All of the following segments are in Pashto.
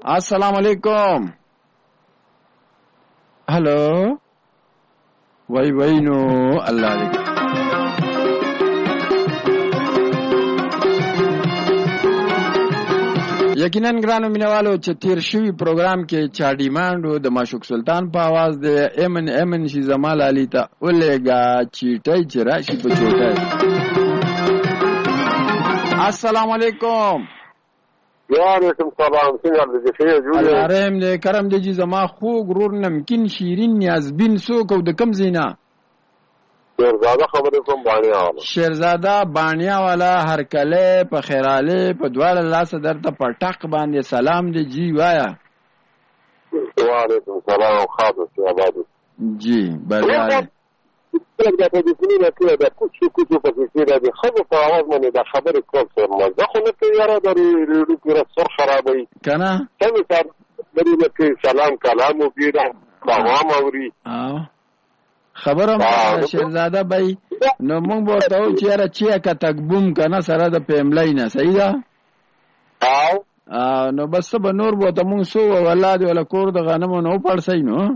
السلام علیکم. هلو وای نو الله دې یقینا ګرانو مینوالو چې تیر شوی پروګرام کې چا ډیماندو د معشوق سلطان په आवाज د امن شي زمال علي ته ولېګا چیټای چې راشي په چوټای. السلام علیکم. وعلیکم السلام. څنګه دې ښه جوړه؟ رحم دې کرم دې زما خو غرور نمکن شیرین نیازبین سو کو د کم زینا شیرزاده خبرې کوم باڼیا والا. شیرزاده باڼیا والا هر کله په خیراله په دوال الله صدر ته پټق باندې سلام دې جی وایا. وعلیکم السلام. خاطر سے آباد جی بله دا په دې کې نه کېده دا کوڅو په کې دا خبره په आवाज باندې دا خبره کول سر مزه خو نه کوي یاره د ریډیو کې سر خرابوي کنه څنګه سر دې کې سلام کلام وکړه باوام اوري خبره ما شیرزاده بای نو مونږ ورته و چې یاره چې کتک بوم کنه سره د پیملای نه صحیح ده نو بس به نور بوته مونږ سو والله دې ولا کور د غنمو نو پړسای نو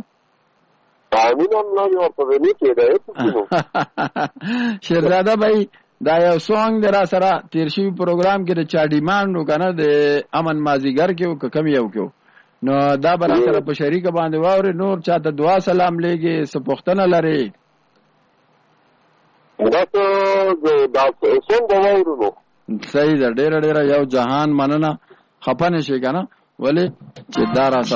شیرزاده بای دا یو سونګ درا سره تیر شوی پروګرام کې د چا ډیماندو کنه د امن مازیګر کې کم یو کې نو دا بر سره په شریک باندې واوري نور چاته دعا سلام لګي سپختنه لري دا څنګه واورو صحیح ده ډېر یو جهان مننه خپانه شي کنه ولی چې دا را